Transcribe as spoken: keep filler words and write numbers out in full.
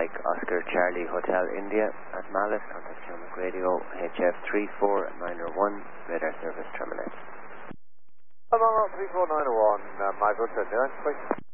Mike Oscar Charlie Hotel India at Malice, contact Kilmac Radio, H F three four nine zero one, radar service terminate. I'm on three four nine zero one, uh, my good, please.